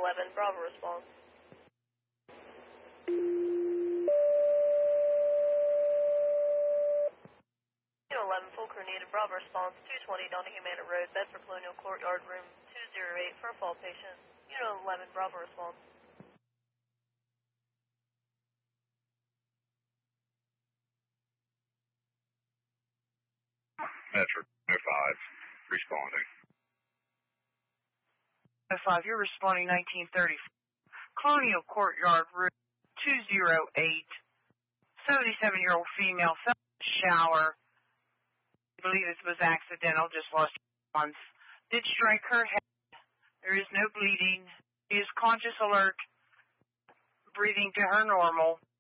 11, Bravo response. Unit 11, full crew needed, Bravo response, 220 Donahue Manor Road, Bedford Colonial Courtyard, room 208 for a fall patient. Unit 11, Bravo response. Bedford 05, responding. 05, you're responding 1930. Colonial Courtyard, room 208. 77-year-old female fell in the shower. I believe this was accidental, just lost once. Did strike her head. There is no bleeding. She is conscious, alert, breathing to her normal.